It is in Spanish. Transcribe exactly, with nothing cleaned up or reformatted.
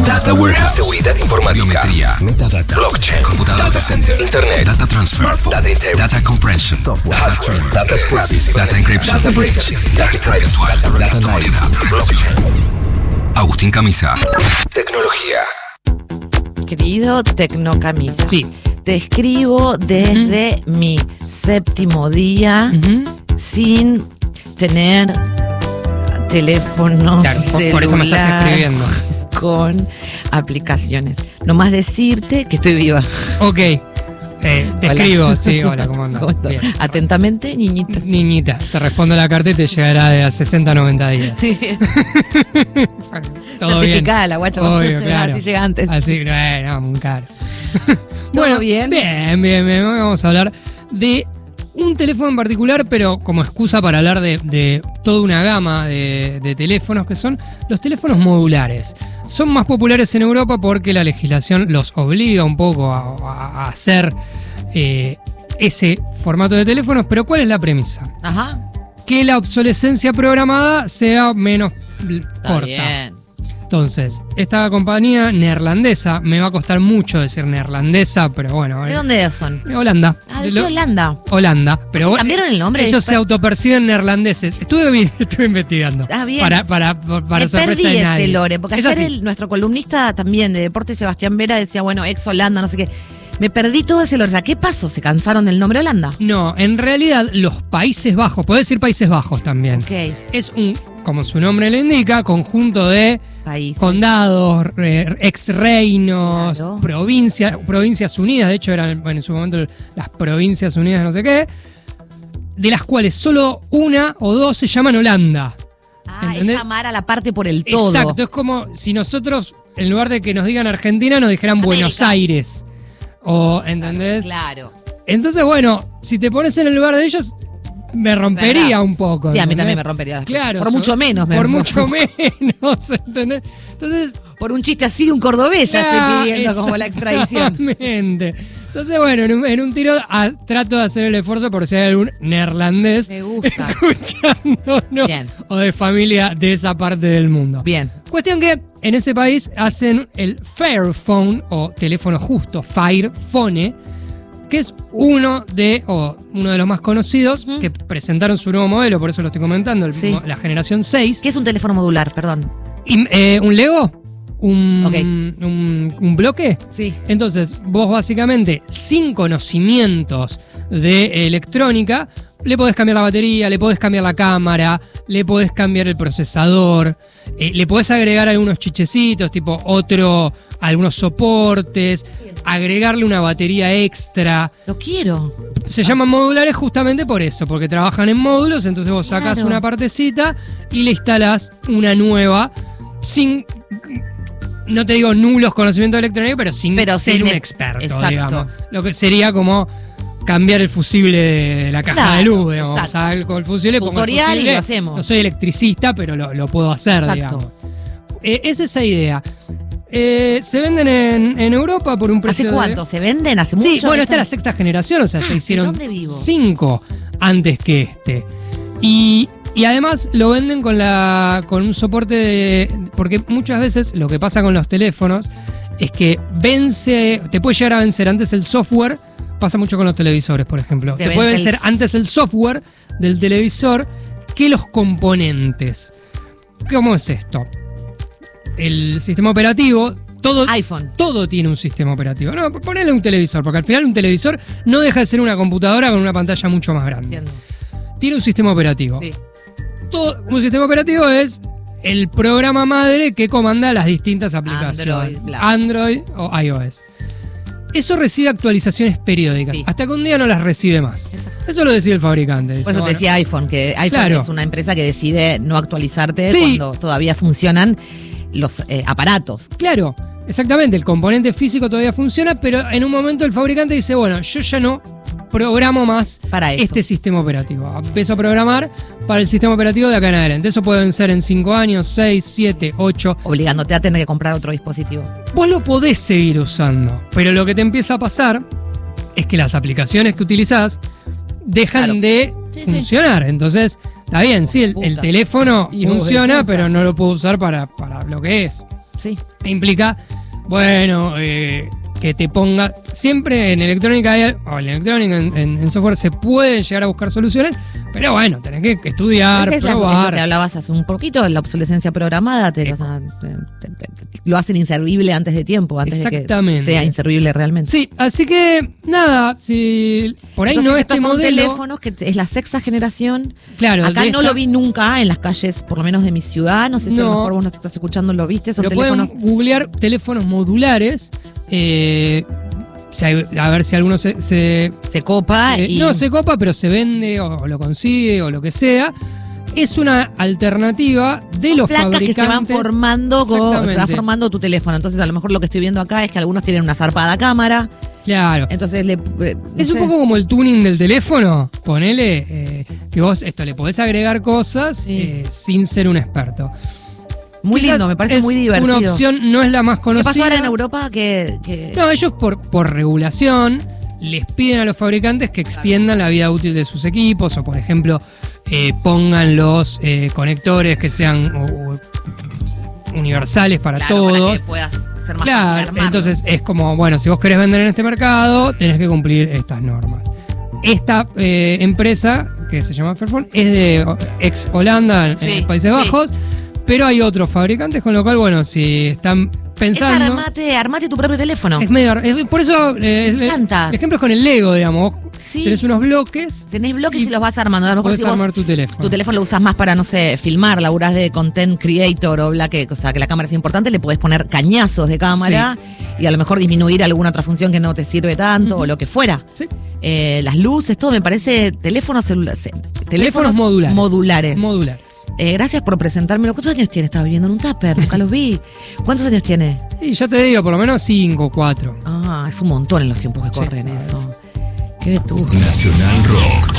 Data Warehouse, seguridad informática, biometría, metadata, blockchain, computadora, data center, internet, data transfer, data integrity, data compression, software, hardware, data scrapping, data encryption, data breach, data privacy, data actualidad, blockchain. Agustín Camisa. Tecnología. Querido Tecnocamisa. Sí. Te escribo desde uh-huh. mi séptimo día uh-huh. sin tener teléfono claro, celular. Por eso me estás escribiendo. Con aplicaciones. Nomás decirte que estoy viva. Ok. Eh, te hola. Escribo, sí, hola, ¿cómo andas? Bien. Atentamente, niñita. Niñita, te respondo la carta y te llegará de a sesenta a noventa días. Sí. Todo certificada bien. La guacha. Obvio, claro. Así llega antes. Así, no, no, muy caro. Bueno, bien. Bien, bien, bien. Vamos a hablar de un teléfono en particular, pero como excusa para hablar de, de toda una gama de, de teléfonos, que son los teléfonos modulares. Son más populares en Europa porque la legislación los obliga un poco a, a, a hacer eh, ese formato de teléfonos, pero ¿cuál es la premisa? Ajá. Que la obsolescencia programada sea menos Está corta. Bien. Entonces, esta compañía neerlandesa, me va a costar mucho decir neerlandesa, pero bueno. ¿De eh, dónde son? Holanda. Ah, de Lo, Holanda. Holanda, pero ¿cambiaron el nombre? Ellos se autoperciben neerlandeses. Estuve, estuve investigando. Ah, bien. Para, para, para Me sorpresa perdí de nadie. ese lore, porque es ayer así. el, nuestro columnista también de deporte, Sebastián Vera, decía, bueno, ex Holanda, no sé qué. Me perdí todo ese lore. O sea, ¿qué pasó? ¿Se cansaron del nombre Holanda? No, en realidad los Países Bajos, podés decir Países Bajos también. Ok. Es un, como su nombre lo indica, conjunto de países, condados, eh, ex reinos, claro. provincias, provincias unidas, de hecho eran bueno, en su momento las provincias unidas no sé qué, de las cuales solo una o dos se llaman Holanda. Ah, ¿entendés? Es llamar a la parte por el todo. Exacto, es como si nosotros, en lugar de que nos digan Argentina, nos dijeran América. Buenos Aires. O, ¿entendés? Claro. Entonces, bueno, si te pones en el lugar de ellos, me rompería ¿verdad? Un poco. Sí, ¿entendés? a mí también me rompería. Claro. Por mucho menos. Me por mucho menos, ¿entendés? Entonces, por un chiste así de un cordobés ya ah, estoy pidiendo como la extradición. Exactamente. Entonces, bueno, en un, en un tiro a, trato de hacer el esfuerzo por si hay algún neerlandés me gusta. escuchándonos Bien. O de familia de esa parte del mundo. Bien. Cuestión que en ese país hacen el Fairphone o teléfono justo, Fairphone, que es uno de, o uno de los más conocidos, uh-huh. que presentaron su nuevo modelo, por eso lo estoy comentando, el, sí. la generación seis. ¿Qué es un teléfono modular? Perdón. Y, eh, ¿Un Lego? Un, okay. un, ¿Un bloque? Sí. Entonces, vos básicamente, sin conocimientos de electrónica, le podés cambiar la batería, le podés cambiar la cámara, le podés cambiar el procesador, eh, le podés agregar algunos chichecitos, tipo otro, algunos soportes, agregarle una batería extra. Lo quiero. Se ah. llaman modulares justamente por eso, porque trabajan en módulos, entonces vos sacás claro. una partecita y le instalás una nueva sin... No te digo nulos conocimientos de electrónica, pero sin pero ser sin un experto, exacto. digamos. Lo que sería como cambiar el fusible de la caja claro, de luz, digamos. O sea, con el fusible pongo el fusible. Y lo hacemos. No soy electricista, pero lo, lo puedo hacer, exacto. digamos. Eh, es esa idea. Eh, se venden en, en Europa por un precio. ¿Hace cuánto? De... ¿Se venden? ¿Hace mucho? Sí, bueno, esta es la sexta generación, o sea, ya hicieron ¿Dónde vivo? cinco antes que este. Y. Y además lo venden con la con un soporte de... Porque muchas veces lo que pasa con los teléfonos es que vence... Te puede llegar a vencer antes el software. Pasa mucho con los televisores, por ejemplo. Te, te puede vencer el... antes el software del televisor que los componentes. ¿Cómo es esto? El sistema operativo... Todo, iPhone. Todo tiene un sistema operativo. No, ponele un televisor, porque al final un televisor no deja de ser una computadora con una pantalla mucho más grande. Entiendo. Tiene un sistema operativo. Sí. Todo, un sistema operativo es el programa madre que comanda las distintas aplicaciones. Android, Android o iOS. Eso recibe actualizaciones periódicas. Sí. Hasta que un día no las recibe más. Eso, eso lo decide el fabricante. Dice, Por eso bueno, te decía iPhone, que iPhone claro. es una empresa que decide no actualizarte sí. cuando todavía funcionan los eh, aparatos. Claro, exactamente. El componente físico todavía funciona, pero en un momento el fabricante dice, bueno, yo ya no programo más para eso. Este sistema operativo. Empiezo a programar para el sistema operativo de acá en adelante. Eso puede vencer en cinco años, seis, siete, ocho. Obligándote a tener que comprar otro dispositivo. Vos lo podés seguir usando, pero lo que te empieza a pasar es que las aplicaciones que utilizás dejan claro. de sí, funcionar. Sí. Entonces, está bien, sí, el, el teléfono y funciona, pero no lo puedo usar para, para lo que es. Sí. Implica, bueno, eh, que te ponga. Siempre en electrónica hay, o en electrónica, en, en, en software se pueden llegar a buscar soluciones, pero bueno, tenés que estudiar, Esa es la- es probar. lo que hablabas hace un poquito, la obsolescencia programada, te, o sea, te- te- te- lo hacen inservible antes de tiempo, antes Exactamente. de que sea inservible realmente. Sí, así que nada, si por ahí Entonces, no estos este son modelo. teléfonos que es la sexta generación. Claro, Acá de no esta- lo vi nunca en las calles, por lo menos de mi ciudad. No sé si a lo No. mejor vos nos estás escuchando, lo viste. Son Lo teléfonos. pueden googlear teléfonos modulares. Eh, si hay- a ver si alguno se, se- Se copa se- y. no se copa, pero se vende o, o lo consigue o lo que sea. Es una alternativa de los placas que fabricantes. se van formando, con- se va Exactamente. formando tu teléfono. Entonces, a lo mejor lo que estoy viendo acá es que algunos tienen una zarpada cámara. Claro. Entonces, le, eh, no Es un sé. poco como el tuning del teléfono. Ponele eh, que vos esto le podés agregar cosas Sí. eh, sin ser un experto. Muy Quizás lindo, me parece es muy divertido. Una opción, no es la más ¿Qué conocida. pasó ahora en Europa? Que, que- No, ellos por, por regulación les piden a los fabricantes que extiendan la vida útil de sus equipos o, por ejemplo, eh, pongan los eh, conectores que sean o- o universales para Claro, todos. para que puedas ser más fácil Claro, armarlo. entonces es como, bueno, si vos querés vender en este mercado, tenés que cumplir estas normas. Esta eh, empresa, que se llama Fairphone, es de o- ex Holanda, en, Sí, en Países sí. Bajos, pero hay otros fabricantes, con lo cual, bueno, si están Es pensando... armate, armate tu propio teléfono. Es medio, es- por eso eh, es- Me encanta. el ejemplo es con el Lego, digamos. Vos Sí. Tenés unos bloques, Tenés bloques y, y los vas armando. A lo mejor podés si vos armar tu teléfono. tu teléfono lo usas más para, no sé, filmar, laburás de content creator o bla, que, o sea, que la cámara es importante, le podés poner cañazos de cámara y a lo mejor disminuir alguna otra función que no te sirve tanto o lo que fuera. Sí. Eh, las luces, todo, me parece teléfonos celulares. Teléfonos, Teléfonos modulares. modulares. Modulares. Eh, gracias por presentármelo. ¿Cuántos años tiene? Estaba viviendo en un tupper, nunca los vi. ¿Cuántos años tiene? Y ya te digo, por lo menos cinco, cuatro. Ah, es un montón en los tiempos que Sí, corren la verdad, eso. Qué vetusto. Nacional Rock.